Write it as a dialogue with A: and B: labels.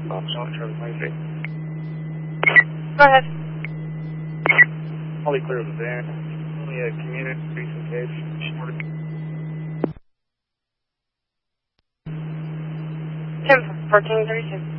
A: Go ahead.
B: All clear with there. Only a community recent case.
A: 10-14-32.